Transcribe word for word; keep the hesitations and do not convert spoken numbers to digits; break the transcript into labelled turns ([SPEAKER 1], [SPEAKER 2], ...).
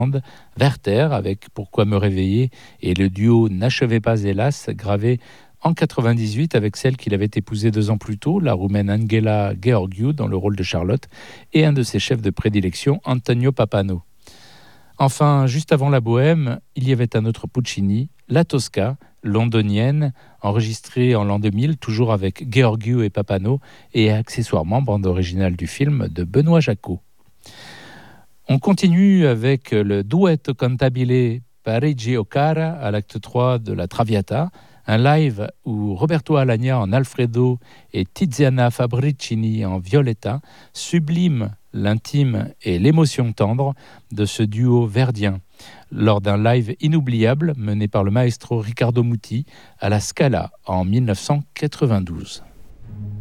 [SPEAKER 1] Werther avec Pourquoi me réveiller et le duo N'achevez pas hélas, gravé en quatre-vingt-dix-huit avec celle qu'il avait épousée deux ans plus tôt, la roumaine Angela Gheorghiu dans le rôle de Charlotte, et un de ses chefs de prédilection, Antonio Pappano. Enfin, juste avant la Bohème, il y avait un autre Puccini, La Tosca, londonienne, enregistrée en l'an deux mille, toujours avec Gheorghiu et Pappano, et accessoirement bande originale du film de Benoît Jacquot. On continue avec le Duetto cantabile Parigi o Cara à l'acte trois de la Traviata, un live où Roberto Alagna en Alfredo et Tiziana Fabricini en Violetta subliment l'intime et l'émotion tendre de ce duo verdien lors d'un live inoubliable mené par le maestro Riccardo Muti à la Scala en mille neuf cent quatre-vingt-douze.